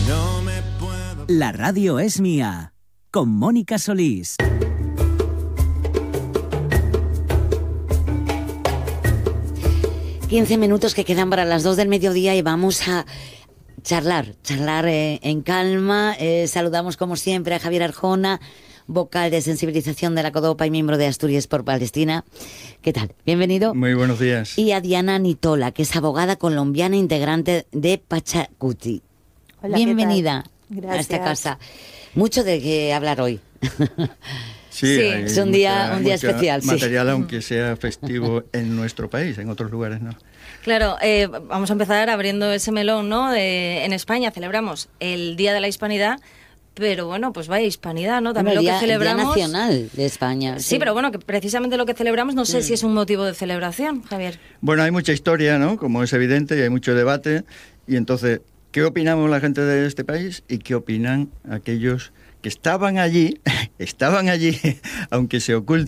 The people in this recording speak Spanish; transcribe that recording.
La radio es mía, con Mónica Solís. ...15 minutos que quedan para las 2 del mediodía y vamos a charlar en calma. Saludamos como siempre a Javier Arjona, vocal de sensibilización de la CODOPA y miembro de Asturias por Palestina. ¿Qué tal? Bienvenido. Muy buenos días. Y a Diana Nitola, que es abogada colombiana integrante de Pachacuti. Hola, bienvenida a esta casa. Mucho de qué hablar hoy. Sí, es un día especial. Material, aunque sea festivo en nuestro país, en otros lugares no. Claro, vamos a empezar abriendo ese melón, ¿no? En España celebramos el Día de la Hispanidad, pero bueno, pues vaya hispanidad, ¿no? También bueno, lo que celebramos... El Día Nacional de España. Sí, pero bueno, que precisamente lo que celebramos no sé si es un motivo de celebración, Javier. Bueno, hay mucha historia, ¿no? Como es evidente, y hay mucho debate, y entonces, ¿qué opinamos la gente de este país y qué opinan aquellos que estaban allí, aunque se ocultan?